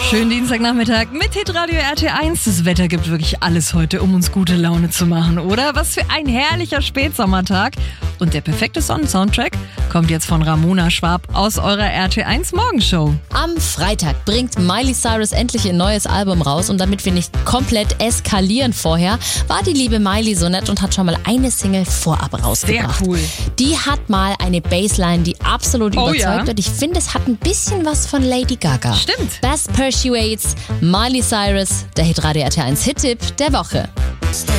Schönen Dienstagnachmittag mit Hitradio RT1. Das Wetter gibt wirklich alles heute, um uns gute Laune zu machen, oder? Was für ein herrlicher Spätsommertag. Und der perfekte Sonnensoundtrack kommt jetzt von Ramona Schwab aus eurer RT1 Morgenshow. Am Freitag bringt Miley Cyrus endlich ihr neues Album raus und damit wir nicht komplett eskalieren vorher, war die liebe Miley so nett und hat schon mal eine Single vorab rausgebracht. Sehr cool. Die hat mal eine Bassline, die absolut überzeugt und ich finde, es hat ein bisschen was von Lady Gaga. Stimmt. Best Persuades, Miley Cyrus, der Hitradio RT1 Hit-Tipp der Woche.